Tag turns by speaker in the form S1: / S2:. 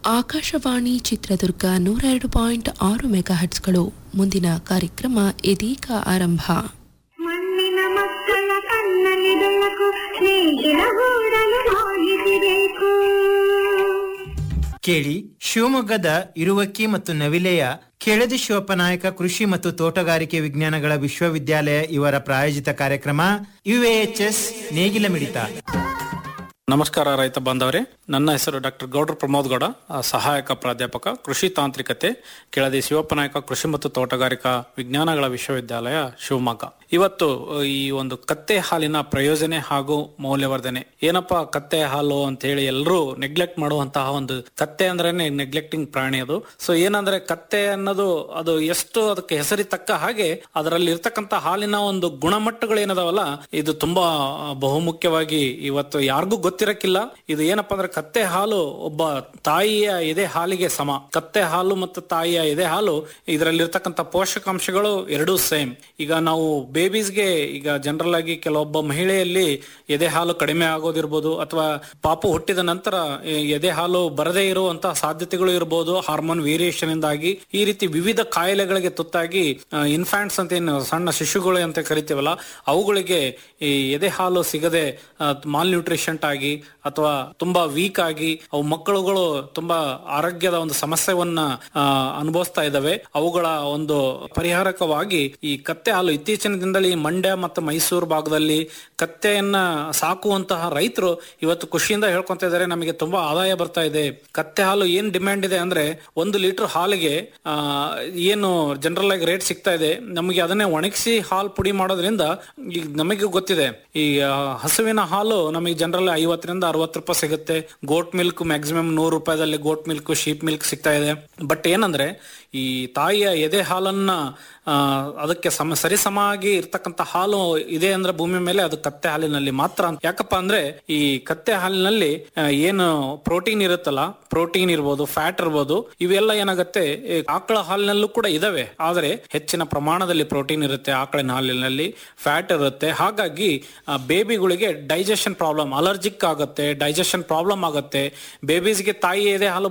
S1: ಆಕಾಶವಾಣಿ ಚಿತ್ರದುರ್ಗ 102.6 ಮೆಗಾಹರ್ಟ್ಸ್ಗಳು. ಮುಂದಿನ ಕಾರ್ಯಕ್ರಮ ಇದೀಗ ಆರಂಭ.
S2: ಮಣ್ಣಿನ ಮಕ್ಕಳ ಕಣ್ಣಲ್ಲಿ ಬೆಳಕು, ಸ್ನೇಹಿತರ ಗೂಡಲು ಮಾಹಿತಿಬೇಕು.
S3: ಕೇಳಿ, ಶಿವಮೊಗ್ಗದ ಇರುವಕ್ಕಿ ಮತ್ತು ನವಿಲೆಯ ಕೆಳದಿ ಶಿವಪ್ಪನಾಯಕ ಕೃಷಿ ಮತ್ತು ತೋಟಗಾರಿಕೆ ವಿಜ್ಞಾನಗಳ ವಿಶ್ವವಿದ್ಯಾಲಯ ಇವರ ಪ್ರಾಯೋಜಿತ ಕಾರ್ಯಕ್ರಮ UAHS ನೇಗಿಲ ಮಿಡಿತ.
S4: ನಮಸ್ಕಾರ ರೈತ ಬಾಂಧವರೇ, ನನ್ನ ಹೆಸರು ಡಾಕ್ಟರ್ ಗೌಡ್ರ ಪ್ರಮೋದ್ ಗೌಡ, ಸಹಾಯಕ ಪ್ರಾಧ್ಯಾಪಕ ಕೃಷಿ ತಾಂತ್ರಿಕತೆ, ಕೆಳದಿ ಶಿವಪ್ಪನಾಯಕ ಕೃಷಿ ಮತ್ತು ತೋಟಗಾರಿಕಾ ವಿಜ್ಞಾನಗಳ ವಿಶ್ವವಿದ್ಯಾಲಯ ಶಿವಮೊಗ್ಗ. ಇವತ್ತು ಈ ಒಂದು ಕತ್ತೆ ಹಾಲಿನ ಪ್ರಯೋಜನೆ ಹಾಗೂ ಮೌಲ್ಯವರ್ಧನೆ. ಏನಪ್ಪಾ ಕತ್ತೆ ಹಾಲು ಅಂತ ಹೇಳಿ ಎಲ್ಲರೂ ನೆಗ್ಲೆಕ್ಟ್ ಮಾಡುವಂತಹ ಒಂದು, ಕತ್ತೆ ಅಂದ್ರೇನೆ ನೆಗ್ಲೆಕ್ಟಿಂಗ್ ಪ್ರಾಣಿ ಅದು. ಸೊ ಏನಂದ್ರೆ ಕತ್ತೆ ಅನ್ನೋದು ಅದು ಎಷ್ಟು ಅದಕ್ಕೆ ಹೆಸರಿ ತಕ್ಕ ಹಾಗೆ ಅದರಲ್ಲಿ ಇರ್ತಕ್ಕಂಥ ಹಾಲಿನ ಒಂದು ಗುಣಮಟ್ಟಗಳು ಏನದಾವಲ್ಲ, ಇದು ತುಂಬಾ ಬಹುಮುಖ್ಯವಾಗಿ ಇವತ್ತು ಯಾರಿಗೂ ಗೊತ್ತಿರಕ್ಕಿಲ್ಲ. ಇದು ಏನಪ್ಪಾ ಅಂದ್ರೆ ಕತ್ತೆ ಹಾಲು ಒಬ್ಬ ತಾಯಿಯ ಎದೆ ಹಾಲಿಗೆ ಸಮ. ಕತ್ತೆ ಹಾಲು ಮತ್ತು ತಾಯಿಯ ಎದೆ ಹಾಲು ಇದರಲ್ಲಿರ್ತಕ್ಕಂಥ ಪೋಷಕಾಂಶಗಳು ಎರಡೂ ಸೇಮ್. ಈಗ ನಾವು ಬೇಬೀಸ್ಗೆ ಈಗ ಜನರಲ್ ಆಗಿ ಕೆಲವೊಬ್ಬ ಮಹಿಳೆಯಲ್ಲಿ ಎದೆ ಹಾಲು ಕಡಿಮೆ ಆಗೋದಿರ್ಬೋದು, ಅಥವಾ ಪಾಪು ಹುಟ್ಟಿದ ನಂತರ ಎದೆ ಹಾಲು ಬರದೇ ಇರುವಂತಹ ಸಾಧ್ಯತೆಗಳು ಇರಬಹುದು, ಹಾರ್ಮೋನ್ ವೇರಿಯೇಷನ್ ಇಂದಾಗಿ. ಈ ರೀತಿ ವಿವಿಧ ಕಾಯಿಲೆಗಳಿಗೆ ತುತ್ತಾಗಿ ಇನ್ಫ್ಯಾಂಟ್ಸ್ ಅಂತ ಏನು ಸಣ್ಣ ಶಿಶುಗಳು ಅಂತ ಕರಿತೀವಲ್ಲ, ಅವುಗಳಿಗೆ ಈ ಎದೆ ಹಾಲು ಸಿಗದೆ ಮಾಲ್ ನ್ಯೂಟ್ರಿಷಂಟ್ ಆಗಿ ಅಥವಾ ತುಂಬಾ ವೀಕ್ ಆಗಿ ಅವು ಮಕ್ಕಳುಗಳು ತುಂಬಾ ಆರೋಗ್ಯದ ಒಂದು ಸಮಸ್ಯೆಯನ್ನ ಅನುಭವಿಸ್ತಾ ಇದ್ದಾವೆ. ಅವುಗಳ ಒಂದು ಪರಿಹಾರಕವಾಗಿ ಈ ಕತ್ತೆ ಹಾಲು ಇತ್ತೀಚಿನ ದಿನದಲ್ಲಿ ಮಂಡ್ಯ ಮತ್ತು ಮೈಸೂರು ಭಾಗದಲ್ಲಿ ಕತ್ತೆಯನ್ನ ಸಾಕುವಂತಹ ರೈತರು ಇವತ್ತು ಖುಷಿಯಿಂದ ಹೇಳ್ಕೊಂತ ಇದ್ದಾರೆ, ನಮಗೆ ತುಂಬಾ ಆದಾಯ ಬರ್ತಾ ಇದೆ. ಕತ್ತೆ ಹಾಲು ಏನ್ ಡಿಮ್ಯಾಂಡ್ ಇದೆ ಅಂದ್ರೆ 1 ಲೀಟರ್ ಹಾಲಿಗೆ ಏನು ಜನರಲ್ ಆಗಿ ರೇಟ್ ಸಿಗ್ತಾ ಇದೆ, ನಮಗೆ ಅದನ್ನೇ ಒಣಗಿಸಿ ಹಾಲು ಪುಡಿ ಮಾಡೋದ್ರಿಂದ ಈಗ ನಮಗೆ ಗೊತ್ತಿದೆ, ಈ ಹಸುವಿನ ಹಾಲು ನಮಗೆ ಜನರಲ್ 50 ರಿಂದ 60 ರೂಪಾಯಿ ಸಿಗುತ್ತೆ. ಗೋಟ್ ಮಿಲ್ಕ್ ಮ್ಯಾಕ್ಸಿಮಮ್ 100 ರೂಪಾಯಿದಲ್ಲಿ ಗೋಟ್ ಮಿಲ್ಕ್, ಶೀಪ್ ಮಿಲ್ಕ್ ಸಿಗ್ತಾ ಇದೆ. ಬಟ್ ಏನಂದ್ರೆ ಈ ತಾಯಿಯ ಎದೆ ಹಾಲನ್ನ ಅದಕ್ಕೆ ಸರಿಸಮಾಗಿ ಇರ್ತಕ್ಕಂಥ ಹಾಲು ಇದೆ ಅಂದ್ರೆ ಭೂಮಿ ಮೇಲೆ ಅದು ಕತ್ತೆ ಹಾಲಿನಲ್ಲಿ ಮಾತ್ರ. ಯಾಕಪ್ಪ ಅಂದ್ರೆ ಈ ಕತ್ತೆ ಹಾಲಿನಲ್ಲಿ ಏನು ಪ್ರೋಟೀನ್ ಇರುತ್ತಲ್ಲ, ಪ್ರೋಟೀನ್ ಇರ್ಬೋದು, ಫ್ಯಾಟ್ ಇರ್ಬೋದು, ಇವೆಲ್ಲ ಏನಾಗುತ್ತೆ ಆಕಳ ಹಾಲಿನಲ್ಲೂ ಕೂಡ ಇದಾವೆ. ಆದ್ರೆ ಹೆಚ್ಚಿನ ಪ್ರಮಾಣದಲ್ಲಿ ಪ್ರೋಟೀನ್ ಇರುತ್ತೆ ಆಕಳಿನ ಹಾಲಿನಲ್ಲಿ, ಫ್ಯಾಟ್ ಇರುತ್ತೆ. ಹಾಗಾಗಿ ಬೇಬಿಗಳಿಗೆ ಡೈಜೆಷನ್ ಪ್ರಾಬ್ಲಮ್, ಅಲರ್ಜಿಕ್ ಆಗುತ್ತೆ, ಡೈಜೆಷನ್ ಪ್ರಾಬ್ಲಮ್ ಆಗುತ್ತೆ. ಬೇಬೀಸ್ಗೆ ತಾಯಿ ಎದೆ ಹಾಲು